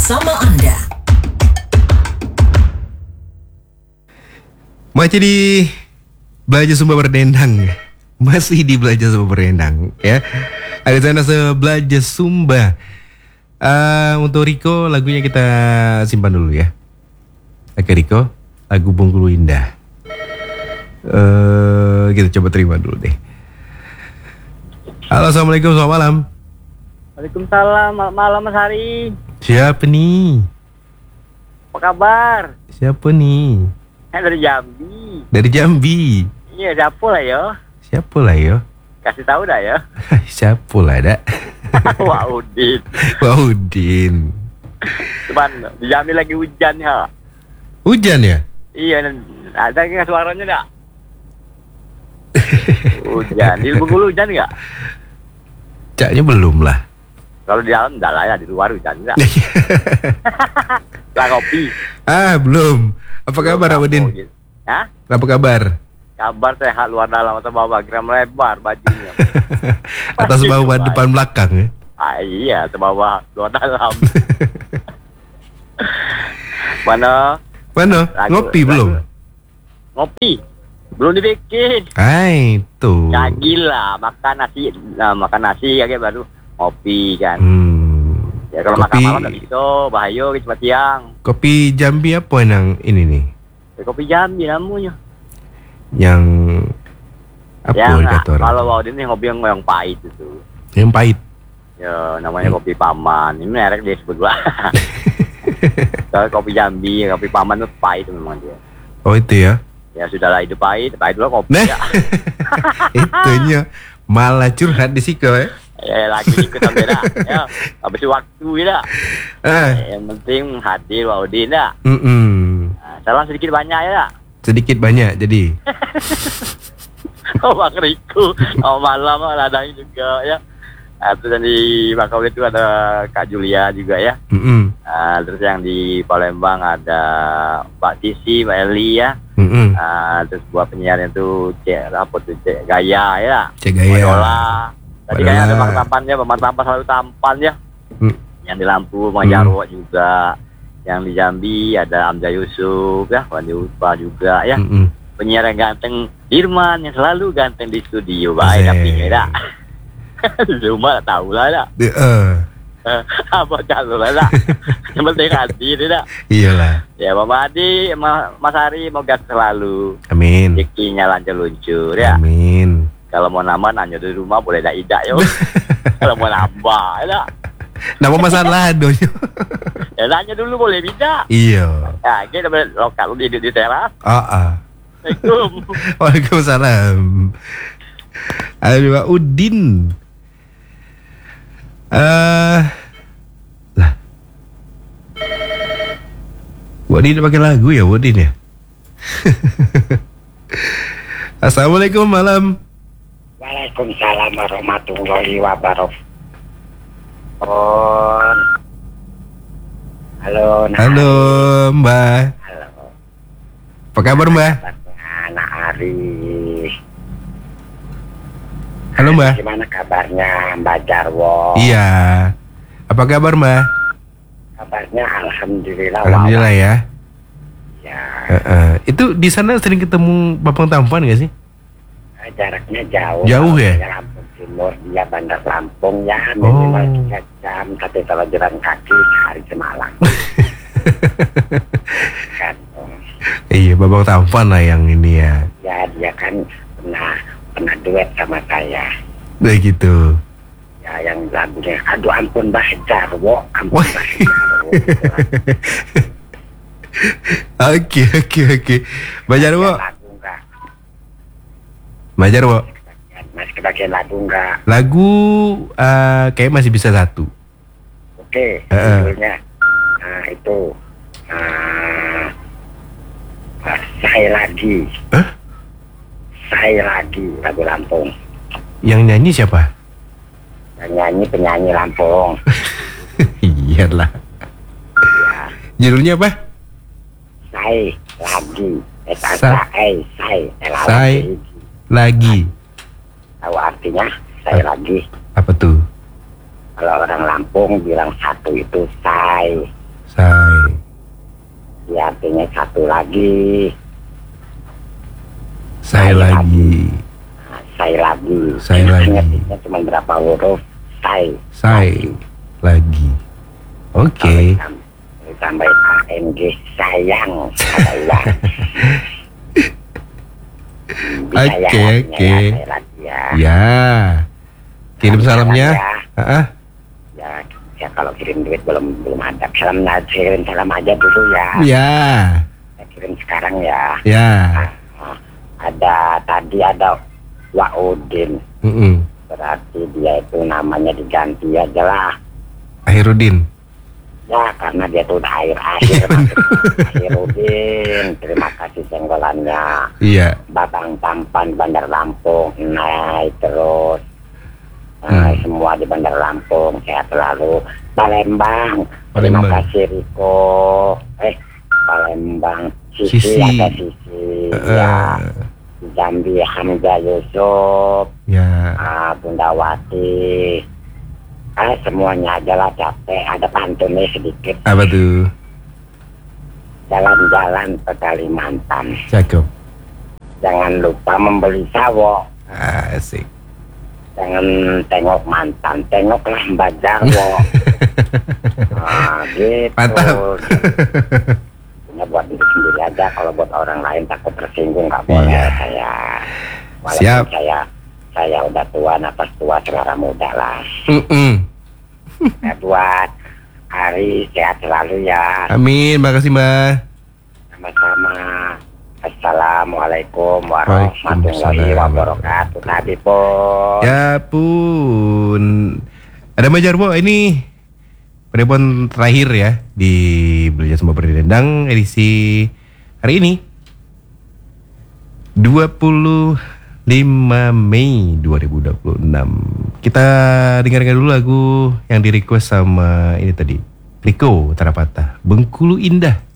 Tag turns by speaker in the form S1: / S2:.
S1: bersama Anda.
S2: Masih di Belajar Sumba Berdendang. Masih di Belajar Sumba Berdendang ya. Ada sana Belajar Sumba. Untuk Riko lagunya kita simpan dulu ya. Oke Riko, lagu Bengkulu Indah. Kita coba terima dulu deh. Halo, assalamualaikum, selamat malam.
S3: Waalaikumsalam, malam Mas Hari.
S2: Siapa nih?
S3: Apa kabar?
S2: Siapa nih?
S3: Dari Jambi.
S2: Dari Jambi.
S3: Iya, siapa lah yo?
S2: Siapa lah yo?
S3: Kasih tahu dah ya.
S2: Siapa lah dak?
S3: Wah Udin.
S2: Wah Udin.
S3: Cuman di Jambi lagi hujan ya.
S2: Hujan ya?
S3: Iya, ada nggak suaranya nggak? Hujan. Di Bengkulu hujan nggak?
S2: Caknya belum lah.
S3: Kalau di dalam enggak lah ya, di luar hujan enggak. Lah kopi.
S2: Belum. Apa kabar Udin?
S3: Hah?
S2: Apa kabar?
S3: Kabar sehat, luar dalam atau bawah, gram lebar bajunya.
S2: Atas bawah, depan belakang ya?
S3: Iya, atas bawah, luar dalam. Mana?
S2: Ngopi belum?
S3: Ngopi. Belum dibikin.
S2: Tuh.
S3: Ya gila, makan nasi kayak baru ngopi kan. Ya kalau
S2: Kopi.
S3: makan malam enggak gitu, bahaya cepat siang.
S2: Kopi Jambi apa yang ini nih?
S3: Ya, kopi Jambi namanya.
S2: Yang apa
S3: Yang
S2: kata orang?
S3: kalau mau ini ngopi yang pahit itu.
S2: Yang pahit.
S3: Ya namanya kopi Paman. Ini merek dia sebut gua. Kalau kopi Jambi, kopi Paman itu pahit memang dia.
S2: Oh itu ya?
S3: Ya sudahlah, itu pahit dulu kopi
S2: Nah,
S3: ya.
S2: itunya malah curhat di situ ya?
S3: Ya lagi ikut beda. Ya, habis waktu ya. Yang penting hadir Pak Udin ya. Salam sedikit banyak ya.
S2: Sedikit banyak jadi.
S3: Oh Bang Riko, malam ladang juga ya. Terus yang di Bangkauli itu ada Kak Julia juga ya. Terus yang di Palembang ada Mbak Tisi, Mbak Eli ya. Terus buat penyiarnya tuh Cek Gaya ya.
S2: Cek Gaya.
S3: Madola. Tadi kayak ada Bang Tampannya, Bang Tampan selalu tampan ya. Yang di Lampu, Bang Jarwo juga. Yang di Jambi ada Amja Yusuf ya, Wandi Utpa juga ya. Penyiar yang ganteng Dirman yang selalu ganteng di studio. Baik tapi ya. Di rumah tahu lah ya. Apa calon lah. Yang penting hadir ya.
S2: Iyalah.
S3: Ya Mama Adi, Mas Hari mau gas selalu.
S2: Amin.
S3: Rezekinya lancar luncur ya.
S2: Amin.
S3: Kalau mau nambah nanya di rumah boleh dak yo. Kalau mau nambah ya.
S2: Nama masalah donya.
S3: Ya nanya dulu boleh bisa.
S2: Iya.
S3: Ya kita lokal di teras. Assalamualaikum.
S2: Waalaikumsalam. Aduh Pak Udin. Lah. Udin pakai lagu ya Udin ya. Assalamualaikum malam.
S4: Waalaikumsalam warahmatullahi wabarakatuh. Halo
S2: Mbak.
S4: Halo.
S2: Apa kabar Mbak?
S4: Anak Ari.
S2: Halo Mbak.
S4: Gimana kabarnya Mbak Jarwo?
S2: Iya. Apa kabar Mbak?
S4: Kabarnya alhamdulillah.
S2: Alhamdulillah ya.
S4: Ya.
S2: Itu di sana sering ketemu Bapang Tampan nggak sih?
S4: Jaraknya jauh.
S2: Jauh ya?
S4: Lampung Timur, dia Bandar Lampung ya, minimal 3 jam. Tapi kalau jalan kaki hari semalam. Kan.
S2: Iya, Bapang Tampan lah yang ini ya.
S4: Ya dia kan pernah duet sama saya.
S2: Begitu.
S4: Ya yang lagunya aduh ampun Mbah Jarwo, ampun Mbah Jarwo.
S2: Oke. Mbak Jarwo.
S4: Lagu enggak?
S2: Mbak Jarwo.
S4: Masih kebagian lagu enggak?
S2: Lagu kayak masih bisa satu.
S4: Oke, judulnya itu Saya Lagi. Saya Lagi, lagu Lampung.
S2: Yang nyanyi siapa?
S4: Yang nyanyi penyanyi Lampung.
S2: Iyalah. Judulnya apa?
S4: Saya Lagi.
S2: Saya Lagi.
S4: Tahu artinya? Saya Lagi.
S2: Apa tuh?
S4: Kalau orang Lampung bilang satu itu say.
S2: Sai.
S4: Ya artinya satu lagi.
S2: Sai lagi.
S4: Sai lagi.
S2: Sai lagi.
S4: Ngetiknya cuma berapa huruf?
S2: Sai lagi. Oke.
S4: Tambah ANG sayang.
S2: Oke.
S4: Ya.
S2: Ya. Kirim salamnya.
S4: Ya kalau kirim duit belum ada. Kirim salam aja dulu ya.
S2: Ya.
S4: Saya kirim sekarang ya.
S2: Ya.
S4: Tadi ada Waudin. Berarti dia itu namanya diganti aja lah.
S2: Akhirudin.
S4: Ya karena dia tuh udah akhir. Akhirudin. Terima kasih senggolannya.
S2: Iya.
S4: Babang Tampan Bandar Lampung naik terus. Semua di Bandar Lampung sehat selalu. Palembang. Terima kasih Riko. Palembang Sisi. Ya. Jambi Hamzah Yusuf.
S2: Ya.
S4: Bunda Wati. Semuanya aja lah capek. Ada pantunnya sedikit.
S2: Apa tuh?
S4: Jalan-jalan ke Kalimantan.
S2: Cakep.
S4: Jangan lupa membeli sawo.
S2: Asik.
S4: Jangan tengok mantan, tengoklah Mbak Jarwo. Gitu.
S2: Mantap.
S4: Punya buat diri sendiri aja. Kalau buat orang lain takut tersinggung nggak boleh.
S2: Iya.
S4: Walaupun
S2: Siap.
S4: saya udah tua, napas tua selera muda lah. Buat Hari sehat selalu ya.
S2: Amin, makasih Mbak.
S4: Sama-sama. Assalamualaikum warahmatullahi wabarakatuh. Tadi pun.
S2: Ya pun. Ada Mbak Jarwo, ini penelpon terakhir ya di Belajar Sumba Berdendang edisi hari ini 25 Mei 2026. Kita dengarkan dulu lagu yang di request sama ini tadi Riko Tarapata, Bengkulu Indah.